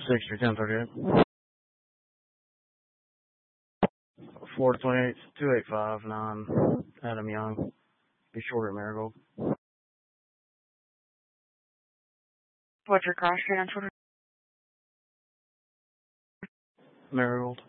1038. Florida 28, 2859, Adam Young. Be short at Marigold. What's your cross street on Twitter? Marigold.